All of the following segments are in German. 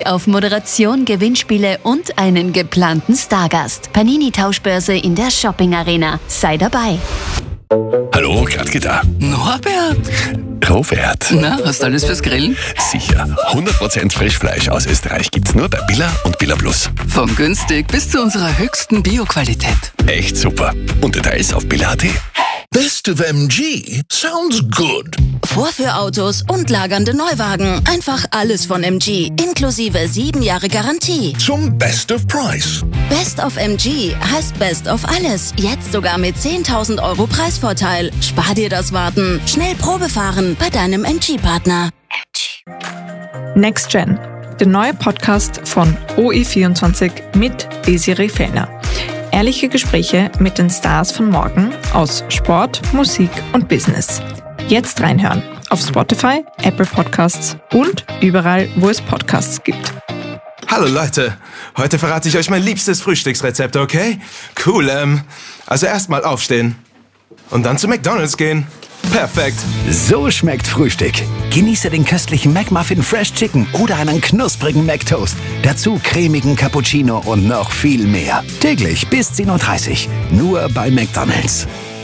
auf Moderation, Gewinnspiele und einen geplanten Stargast. Panini-Tauschbörse in der Shopping Arena. Sei dabei. Hallo, Gladke da. Norbert! Robert. Na, hast du alles fürs Grillen? Sicher. 100% Frischfleisch aus Österreich gibt's nur bei Billa und Billa Plus. Von günstig bis zu unserer höchsten Bio-Qualität. Echt super. Und Details auf billa.at. Best of MG sounds good. Vorführautos und lagernde Neuwagen. Einfach alles von MG. Inklusive 7 Jahre Garantie. Zum Best of Price. Best of MG heißt Best of alles. Jetzt sogar mit 10.000 Euro Preisvorteil. Spar dir das Warten. Schnell Probe fahren bei deinem MG-Partner. Next Gen, der neue Podcast von OE24 mit Desiree Fellner. Ehrliche Gespräche mit den Stars von morgen aus Sport, Musik und Business. Jetzt reinhören auf Spotify, Apple Podcasts und überall, wo es Podcasts gibt. Hallo Leute, heute verrate ich euch mein liebstes Frühstücksrezept, okay? Cool, also erstmal aufstehen und dann zu McDonald's gehen. Perfekt. So schmeckt Frühstück. Genieße den köstlichen McMuffin Fresh Chicken oder einen knusprigen McToast. Dazu cremigen Cappuccino und noch viel mehr. Täglich bis 10:30 Uhr. Nur bei McDonald's.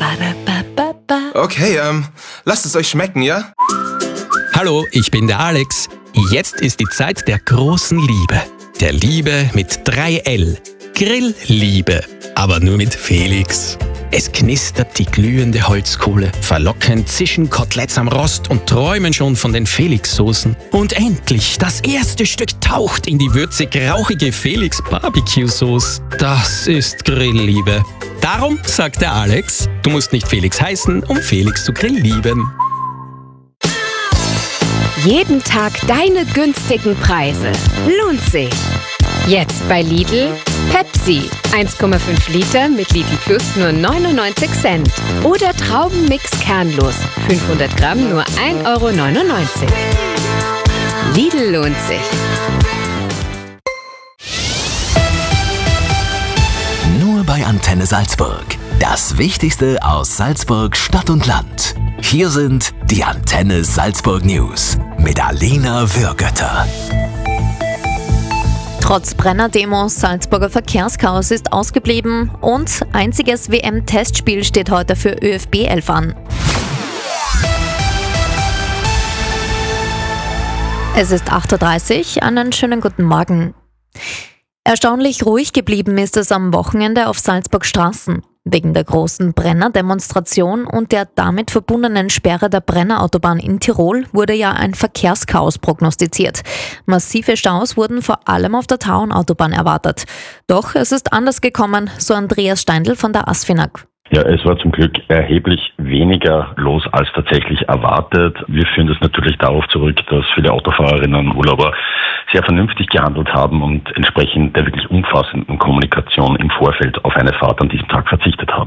Okay, lasst es euch schmecken, ja? Hallo, ich bin der Alex. Jetzt ist die Zeit der großen Liebe. Der Liebe mit 3L. Grillliebe. Aber nur mit Felix. Es knistert die glühende Holzkohle, verlockend zischen Koteletts am Rost und träumen schon von den Felix-Soßen. Und endlich, das erste Stück taucht in die würzig-rauchige Felix-Barbecue-Sauce. Das ist Grillliebe. Darum sagt der Alex, du musst nicht Felix heißen, um Felix zu grilllieben. Jeden Tag deine günstigen Preise. Lohnt sich. Jetzt bei Lidl, Pepsi, 1,5 Liter mit Lidl Plus nur 99 Cent. Oder Traubenmix kernlos, 500 Gramm nur 1,99 Euro. Lidl lohnt sich. Nur bei Antenne Salzburg. Das Wichtigste aus Salzburg, Stadt und Land. Hier sind die Antenne Salzburg News mit Alina Würgötter. Trotz Brenner-Demos, Salzburger Verkehrschaos ist ausgeblieben und einziges WM-Testspiel steht heute für ÖFB 11 an. Es ist 8:30 Uhr, einen schönen guten Morgen. Erstaunlich ruhig geblieben ist es am Wochenende auf Salzburg Straßen. Wegen der großen Brenner-Demonstration und der damit verbundenen Sperre der Brenner-Autobahn in Tirol wurde ja ein Verkehrschaos prognostiziert. Massive Staus wurden vor allem auf der Tauern-Autobahn erwartet. Doch es ist anders gekommen, so Andreas Steindl von der ASFINAG. Ja, es war zum Glück erheblich weniger los als tatsächlich erwartet. Wir führen das natürlich darauf zurück, dass viele Autofahrerinnen und Urlauber sehr vernünftig gehandelt haben und entsprechend der wirklich umfassenden Kommunikation im Vorfeld auf eine Fahrt an diesem Tag verzichtet haben.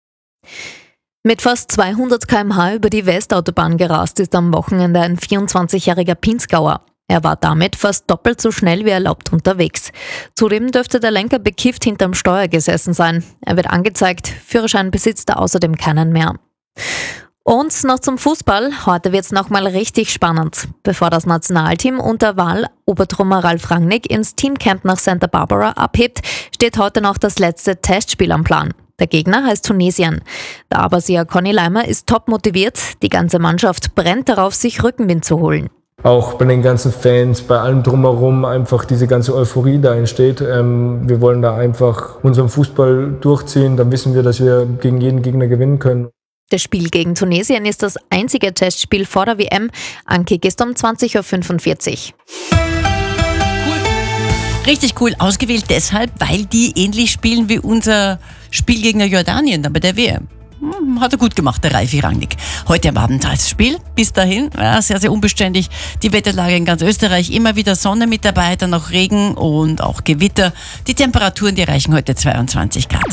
Mit fast 200 km/h über die Westautobahn gerast ist am Wochenende ein 24-jähriger Pinzgauer. Er war damit fast doppelt so schnell wie erlaubt unterwegs. Zudem dürfte der Lenker bekifft hinterm Steuer gesessen sein. Er wird angezeigt, Führerschein besitzt er außerdem keinen mehr. Und noch zum Fußball. Heute wird's nochmal richtig spannend. Bevor das Nationalteam unter Wahl-Obertrummer Ralf Rangnick ins Teamcamp nach Santa Barbara abhebt, steht heute noch das letzte Testspiel am Plan. Der Gegner heißt Tunesien. Der Aberseer Conny Leimer ist top motiviert. Die ganze Mannschaft brennt darauf, sich Rückenwind zu holen. Auch bei den ganzen Fans, bei allem drumherum einfach diese ganze Euphorie da entsteht. Wir wollen da einfach unseren Fußball durchziehen. Dann wissen wir, dass wir gegen jeden Gegner gewinnen können. Das Spiel gegen Tunesien ist das einzige Testspiel vor der WM. Ankick ist um 20:45 Uhr. Richtig cool, ausgewählt deshalb, weil die ähnlich spielen wie unser Spielgegner Jordanien bei der WM. Hat er gut gemacht, der Ralfi Rangnick. Heute am Abend das Spiel. Bis dahin, sehr, sehr unbeständig. Die Wetterlage in ganz Österreich. Immer wieder Sonne mit dabei, dann auch Regen und auch Gewitter. Die Temperaturen, die erreichen heute 22 Grad.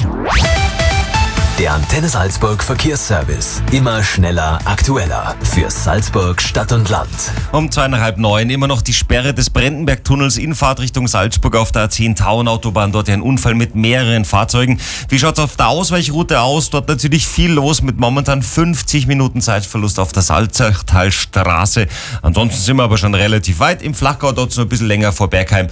Der Antenne Salzburg Verkehrsservice. Immer schneller, aktueller. Für Salzburg, Stadt und Land. Um 8:30 immer noch die Sperre des Brandenbergtunnels in Fahrtrichtung Salzburg auf der A10-Tauern-Autobahn. Dort ein Unfall mit mehreren Fahrzeugen. Wie schaut es auf der Ausweichroute aus? Dort natürlich viel los mit momentan 50 Minuten Zeitverlust auf der Salzachtalstraße. Ansonsten sind wir aber schon relativ weit. Im Flachgau dort so ein bisschen länger vor Bergheim.